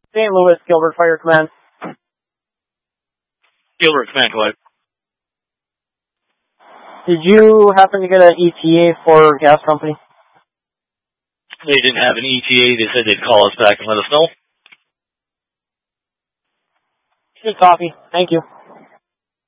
St. Louis, Gilbert Fire Command. Gilbert Command, go ahead. Did you happen to get an ETA for gas company? They didn't have an ETA. They said they'd call us back and let us know. Good copy. Thank you.